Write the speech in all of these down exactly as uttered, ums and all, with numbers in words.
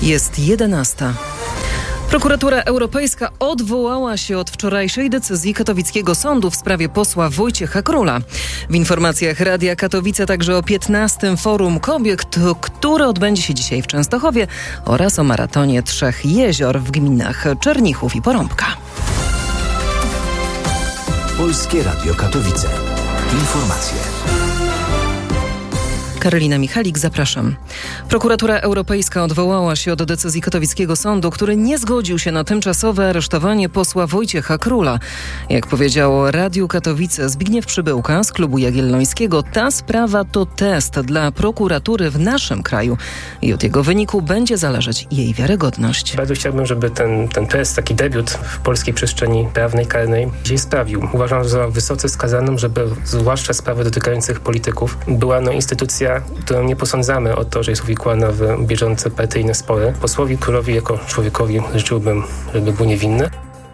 Jest jedenasta. Prokuratura Europejska odwołała się od wczorajszej decyzji katowickiego sądu w sprawie posła Wojciecha Króla. W informacjach Radia Katowice także o piętnastym Forum Kobiet, które odbędzie się dzisiaj w Częstochowie, oraz o maratonie Trzech Jezior w gminach Czernichów i Porąbka. Polskie Radio Katowice. Informacje. Karolina Michalik, zapraszam. Prokuratura Europejska odwołała się od decyzji katowickiego sądu, który nie zgodził się na tymczasowe aresztowanie posła Wojciecha Króla. Jak powiedział Radiu Katowice Zbigniew Przybyłka z Klubu Jagiellońskiego, ta sprawa to test dla prokuratury w naszym kraju i od jego wyniku będzie zależeć jej wiarygodność. Bardzo chciałbym, żeby ten, ten test, taki debiut w polskiej przestrzeni prawnej, karnej się sprawił. Uważam za wysoce wskazaną, żeby zwłaszcza sprawy dotykających polityków była no instytucja, którą nie posądzamy o to, że jest uwikłana w bieżące partyjne spory. Posłowi Królowi jako człowiekowi życzyłbym, żeby był niewinny.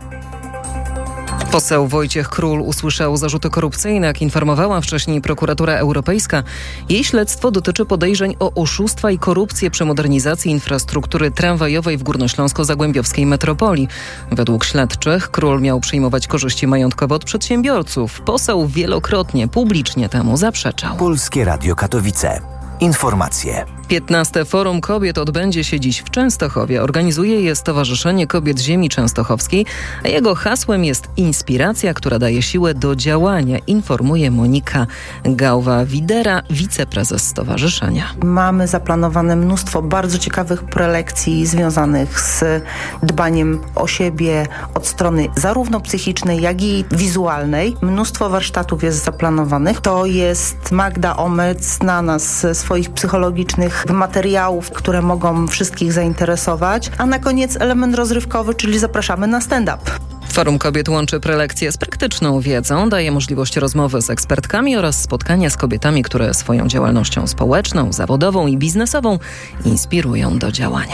Poseł Wojciech Król usłyszał zarzuty korupcyjne, jak informowała wcześniej prokuratura europejska. Jej śledztwo dotyczy podejrzeń o oszustwa i korupcję przy modernizacji infrastruktury tramwajowej w górnośląsko-zagłębiowskiej metropolii. Według śledczych Król miał przyjmować korzyści majątkowe od przedsiębiorców. Poseł wielokrotnie publicznie temu zaprzeczał. Polskie Radio Katowice. Informacje. piętnaste Forum Kobiet odbędzie się dziś w Częstochowie. Organizuje je Stowarzyszenie Kobiet Ziemi Częstochowskiej, a jego hasłem jest inspiracja, która daje siłę do działania, informuje Monika Gałwa-Widera, wiceprezes stowarzyszenia. Mamy zaplanowane mnóstwo bardzo ciekawych prelekcji związanych z dbaniem o siebie od strony zarówno psychicznej, jak i wizualnej. Mnóstwo warsztatów jest zaplanowanych. To jest Magda Omec, znana z swoich psychologicznych materiałów, które mogą wszystkich zainteresować. A na koniec element rozrywkowy, czyli zapraszamy na stand-up. Forum Kobiet łączy prelekcje z praktyczną wiedzą, daje możliwość rozmowy z ekspertkami oraz spotkania z kobietami, które swoją działalnością społeczną, zawodową i biznesową inspirują do działania.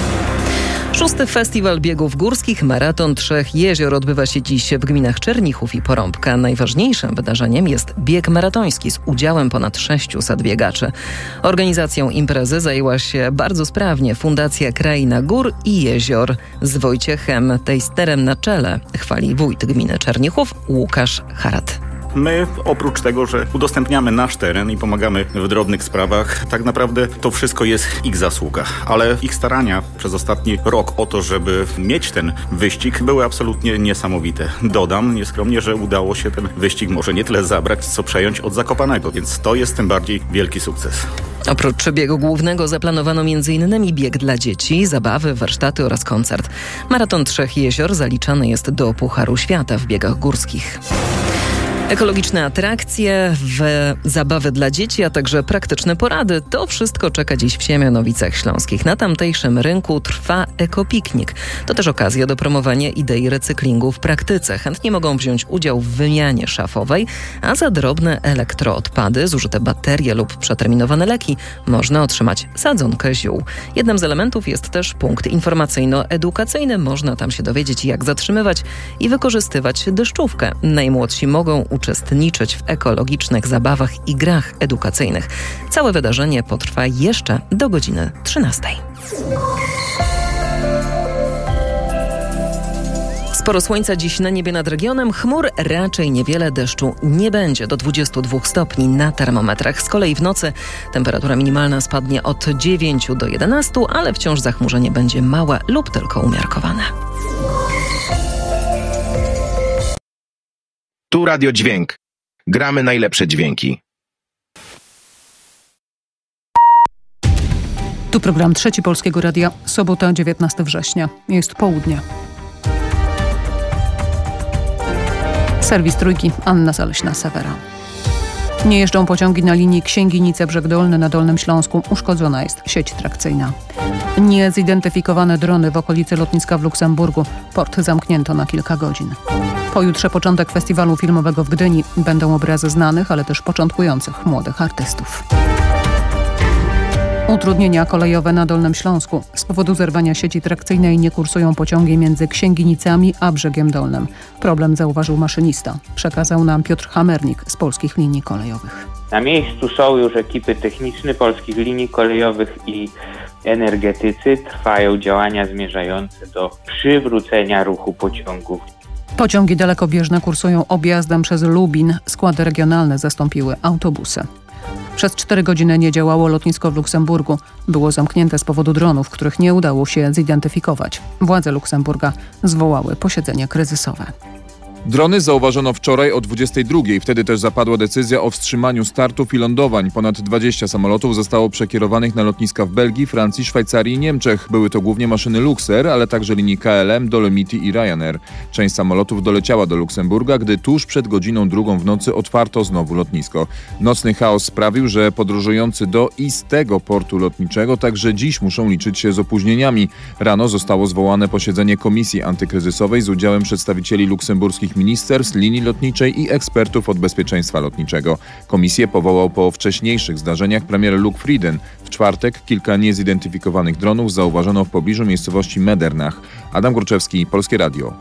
Szósty Festiwal Biegów Górskich Maraton Trzech Jezior odbywa się dziś w gminach Czernichów i Porąbka. Najważniejszym wydarzeniem jest bieg maratoński z udziałem ponad sześciuset biegaczy. Organizacją imprezy zajęła się bardzo sprawnie Fundacja Kraina Gór i Jezior. Z Wojciechem Tejsterem na czele chwali wójt gminy Czernichów Łukasz Harat. My, oprócz tego, że udostępniamy nasz teren i pomagamy w drobnych sprawach, tak naprawdę to wszystko jest ich zasługa. Ale ich starania przez ostatni rok o to, żeby mieć ten wyścig, były absolutnie niesamowite. Dodam nieskromnie, że udało się ten wyścig może nie tyle zabrać, co przejąć od Zakopanego, więc to jest tym bardziej wielki sukces. Oprócz biegu głównego zaplanowano m in bieg dla dzieci, zabawy, warsztaty oraz koncert. Maraton Trzech Jezior zaliczany jest do Pucharu Świata w biegach górskich. Ekologiczne atrakcje, w zabawy dla dzieci, a także praktyczne porady. To wszystko czeka dziś w Siemianowicach Śląskich. Na tamtejszym rynku trwa ekopiknik. To też okazja do promowania idei recyklingu w praktyce. Chętnie mogą wziąć udział w wymianie szafowej, a za drobne elektroodpady, zużyte baterie lub przeterminowane leki można otrzymać sadzonkę ziół. Jednym z elementów jest też punkt informacyjno-edukacyjny. Można tam się dowiedzieć, jak zatrzymywać i wykorzystywać deszczówkę. Najmłodsi mogą uczestniczyć w ekologicznych zabawach i grach edukacyjnych. Całe wydarzenie potrwa jeszcze do godziny trzynastej. Sporo słońca dziś na niebie nad regionem, chmur raczej niewiele, deszczu nie będzie, do dwudziestu dwóch stopni na termometrach. Z kolei w nocy temperatura minimalna spadnie od dziewięciu do jedenastu, ale wciąż zachmurzenie będzie małe lub tylko umiarkowane. Tu Radio Dźwięk. Gramy najlepsze dźwięki. Tu program Trzeci Polskiego Radia. Sobota, dziewiętnastego września. Jest południe. Serwis Trójki. Anna Zaleśna-Sewera. Nie jeżdżą pociągi na linii Księginice-Brzeg Dolny na Dolnym Śląsku. Uszkodzona jest sieć trakcyjna. Niezidentyfikowane drony w okolicy lotniska w Luksemburgu. Port zamknięto na kilka godzin. Pojutrze początek festiwalu filmowego w Gdyni. Będą obrazy znanych, ale też początkujących młodych artystów. Utrudnienia kolejowe na Dolnym Śląsku. Z powodu zerwania sieci trakcyjnej nie kursują pociągi między Księginicami a Brzegiem Dolnym. Problem zauważył maszynista. Przekazał nam Piotr Hamernik z Polskich Linii Kolejowych. Na miejscu są już ekipy techniczne Polskich Linii Kolejowych i energetycy. Trwają działania zmierzające do przywrócenia ruchu pociągów. Pociągi dalekobieżne kursują objazdem przez Lubin. Składy regionalne zastąpiły autobusy. Przez cztery godziny nie działało lotnisko w Luksemburgu. Było zamknięte z powodu dronów, których nie udało się zidentyfikować. Władze Luksemburga zwołały posiedzenie kryzysowe. Drony zauważono wczoraj o dwudziestej drugiej. Wtedy też zapadła decyzja o wstrzymaniu startów i lądowań. Ponad dwadzieścia samolotów zostało przekierowanych na lotniska w Belgii, Francji, Szwajcarii i Niemczech. Były to głównie maszyny Luxair, ale także linii K L M, Dolomity i Ryanair. Część samolotów doleciała do Luksemburga, gdy tuż przed godziną drugą w nocy otwarto znowu lotnisko. Nocny chaos sprawił, że podróżujący do i z tego portu lotniczego także dziś muszą liczyć się z opóźnieniami. Rano zostało zwołane posiedzenie Komisji Antykryzysowej z udziałem przedstawicieli luksemburskich ministerstw, linii lotniczej i ekspertów od bezpieczeństwa lotniczego. Komisję powołał po wcześniejszych zdarzeniach premier Luc Frieden. W czwartek kilka niezidentyfikowanych dronów zauważono w pobliżu miejscowości Medernach. Adam Gruczewski, Polskie Radio.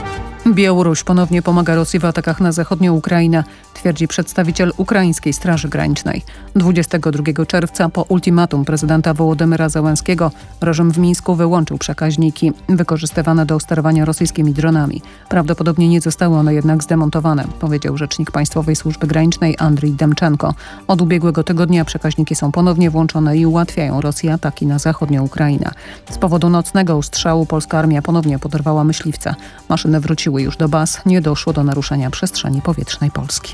Białoruś ponownie pomaga Rosji w atakach na zachodnią Ukrainę, twierdzi przedstawiciel ukraińskiej Straży Granicznej. dwudziestego drugiego czerwca po ultimatum prezydenta Wołodymyra Zełenskiego reżim w Mińsku wyłączył przekaźniki wykorzystywane do sterowania rosyjskimi dronami. Prawdopodobnie nie zostały one jednak zdemontowane, powiedział rzecznik Państwowej Służby Granicznej Andrii Demczenko. Od ubiegłego tygodnia przekaźniki są ponownie włączone i ułatwiają Rosji ataki na zachodnią Ukrainę. Z powodu nocnego ostrzału polska armia ponownie poderwała myśliwce. Maszyny wróciły już do baz, nie doszło do naruszenia przestrzeni powietrznej Polski.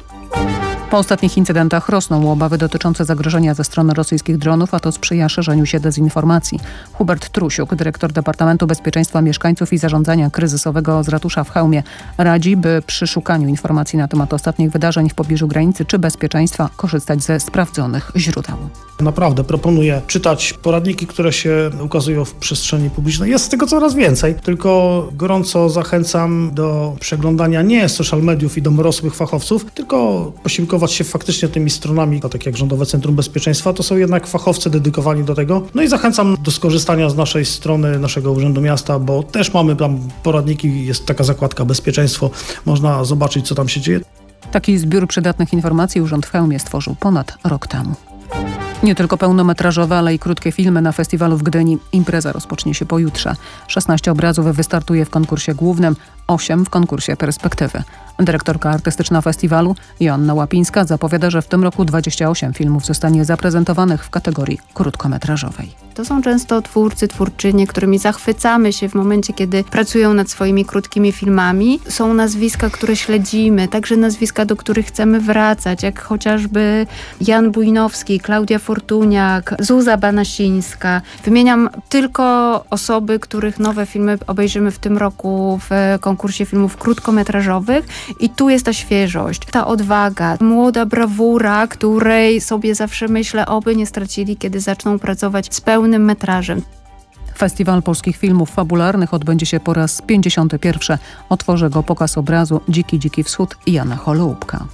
Po ostatnich incydentach rosną obawy dotyczące zagrożenia ze strony rosyjskich dronów, a to sprzyja szerzeniu się dezinformacji. Hubert Trusiuk, dyrektor Departamentu Bezpieczeństwa Mieszkańców i Zarządzania Kryzysowego z ratusza w Chełmie, radzi, by przy szukaniu informacji na temat ostatnich wydarzeń w pobliżu granicy czy bezpieczeństwa korzystać ze sprawdzonych źródeł. Naprawdę proponuję czytać poradniki, które się ukazują w przestrzeni publicznej. Jest tego coraz więcej, tylko gorąco zachęcam do przeglądania nie social mediów i domorosłych fachowców, tylko posiłkować się faktycznie tymi stronami, tak jak Rządowe Centrum Bezpieczeństwa. To są jednak fachowcy dedykowani do tego. No i zachęcam do skorzystania z naszej strony, naszego Urzędu Miasta, bo też mamy tam poradniki, jest taka zakładka bezpieczeństwo. Można zobaczyć, co tam się dzieje. Taki zbiór przydatnych informacji Urząd w Chełmie stworzył ponad rok temu. Nie tylko pełnometrażowe, ale i krótkie filmy na festiwalu w Gdyni. Impreza rozpocznie się pojutrze. szesnaście obrazów wystartuje w konkursie głównym, osiem w konkursie Perspektywy. Dyrektorka artystyczna festiwalu Joanna Łapińska zapowiada, że w tym roku dwadzieścia osiem filmów zostanie zaprezentowanych w kategorii krótkometrażowej. To są często twórcy, twórczynie, którymi zachwycamy się w momencie, kiedy pracują nad swoimi krótkimi filmami. Są nazwiska, które śledzimy, także nazwiska, do których chcemy wracać, jak chociażby Jan Bujnowski, Klaudia Fortuniak, Zuza Banasińska. Wymieniam tylko osoby, których nowe filmy obejrzymy w tym roku w konkursie filmów krótkometrażowych. I tu jest ta świeżość, ta odwaga, młoda brawura, której sobie zawsze myślę, oby nie stracili, kiedy zaczną pracować z pełnym metrażem. Festiwal polskich filmów fabularnych odbędzie się po raz pięćdziesiąty pierwszy. Otworzy go pokaz obrazu Dziki Dziki Wschód i Jana Holoubka.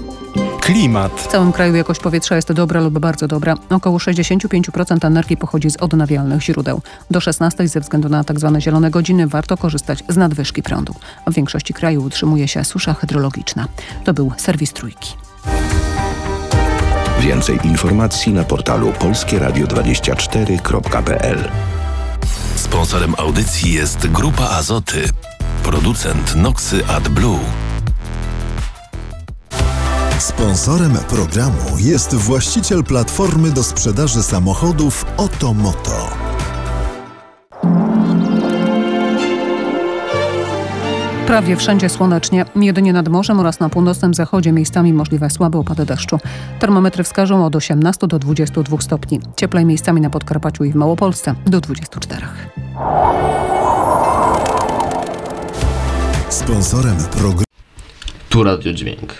Klimat. W całym kraju jakość powietrza jest dobra lub bardzo dobra. Około sześćdziesiąt pięć procent energii pochodzi z odnawialnych źródeł. Do szesnastej ze względu na tzw. zielone godziny warto korzystać z nadwyżki prądu. W większości kraju utrzymuje się susza hydrologiczna. To był serwis Trójki. Więcej informacji na portalu polskie radio dwadzieścia cztery kropka p l. Sponsorem audycji jest Grupa Azoty, producent Noxy AdBlue. Sponsorem programu jest właściciel platformy do sprzedaży samochodów Otomoto. Prawie wszędzie słonecznie, jedynie nad morzem oraz na północnym zachodzie miejscami możliwe słabe opady deszczu. Termometry wskażą od osiemnastu do dwudziestu dwóch stopni. Cieplej miejscami na Podkarpaciu i w Małopolsce do dwudziestu czterech. Sponsorem programu Tu Radio Dźwięk.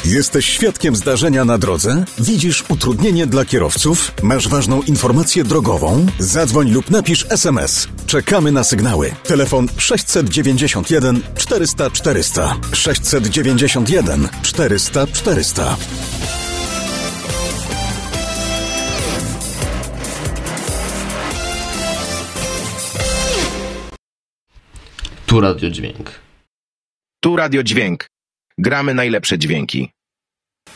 Jesteś świadkiem zdarzenia na drodze? Widzisz utrudnienie dla kierowców? Masz ważną informację drogową? Zadzwoń lub napisz es em es. Czekamy na sygnały. Telefon sześćset dziewięćdziesiąt jeden czterysta czterysta. sześćset dziewięćdziesiąt jeden czterysta czterysta. Tu Radio Dźwięk. Tu Radio Dźwięk. Gramy najlepsze dźwięki.